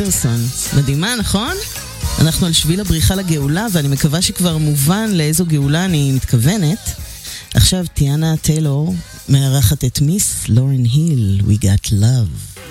אנדרסון. מדהימה, נכון? אנחנו על שביל הבריחה לגאולה, ואני מקווה שכבר מובן לאיזו גאולה אני מתכוונת. עכשיו טיאנה טיילור מארחת את מיס לורן היל, We Got Love.